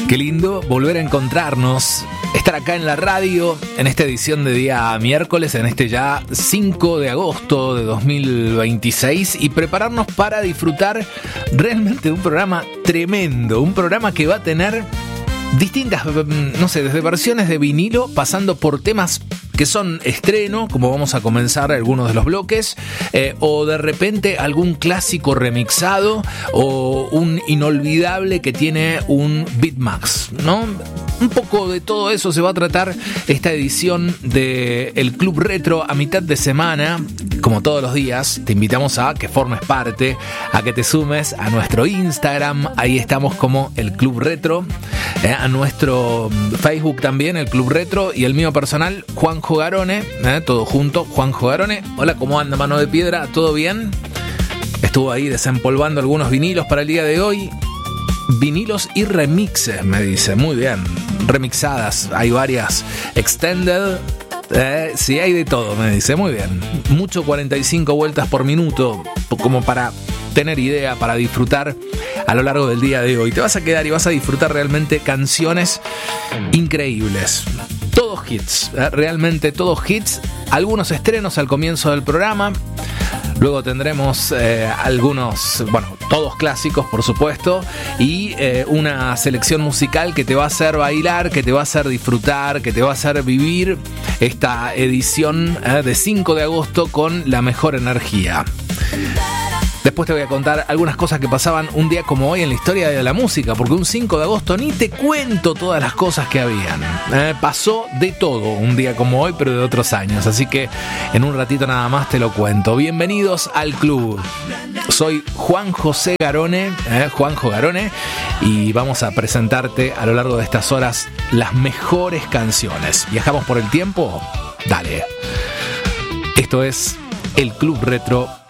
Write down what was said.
Qué lindo volver a encontrarnos, estar acá en la radio, en esta edición de día miércoles, en este ya 5 de agosto de 2026 y prepararnos para disfrutar realmente de un programa tremendo, un programa que va a tener distintas, no sé, desde versiones de vinilo, pasando por temas que son estreno, como vamos a comenzar algunos de los bloques, o de repente algún clásico remixado, o un inolvidable que tiene un beatmax, ¿no? Un poco de todo eso se va a tratar esta edición de El Club Retro a mitad de semana. Como todos los días, te invitamos a que formes parte, a que te sumes a nuestro Instagram, ahí estamos como El Club Retro, a nuestro Facebook también, El Club Retro, y el mío personal, Juanjo Garone, todo junto, Juanjo Garone. Hola, ¿cómo anda, mano de piedra? ¿Todo bien? Estuvo ahí desempolvando algunos vinilos para el día de hoy. Vinilos y remixes, me dice. Muy bien. Remixadas. Hay varias. Extended. Sí, hay de todo, me dice. Muy bien. Mucho 45 vueltas por minuto. Como para tener idea, para disfrutar a lo largo del día de hoy. Te vas a quedar y vas a disfrutar realmente canciones increíbles. Todos hits. Realmente todos hits. Algunos estrenos al comienzo del programa. Luego tendremos algunos, bueno, todos clásicos, por supuesto, y una selección musical que te va a hacer bailar, que te va a hacer disfrutar, que te va a hacer vivir esta edición de 5 de agosto con la mejor energía. Después te voy a contar algunas cosas que pasaban un día como hoy en la historia de la música, porque un 5 de agosto ni te cuento todas las cosas que habían. Pasó de todo un día como hoy, pero de otros años, así que en un ratito nada más te lo cuento. Bienvenidos al club. Soy Juan José Garone, Juanjo Garone, y vamos a presentarte a lo largo de estas horas las mejores canciones. ¿Viajamos por el tiempo? Dale. Esto es El Club Retro